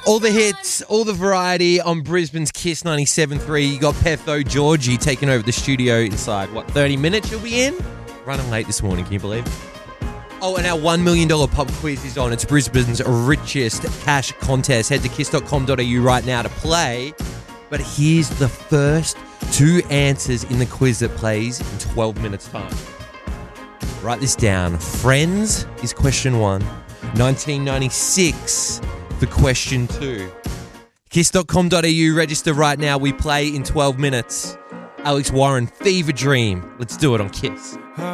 All the hits, all the variety on Brisbane's Kiss 97.3. You got Petho Georgie taking over the studio inside, 30 minutes you'll be in? Running late this morning, can you believe it? Oh, and our $1 million pop quiz is on. It's Brisbane's richest cash contest. Head to kiss.com.au right now to play. But here's the first two answers in the quiz that plays in 12 minutes' time. Write this down. Friends is question 1. 1996 for question 2. Kiss.com.au, register right now. We play in 12 minutes. Alex Warren, Fever Dream. Let's do it on Kiss.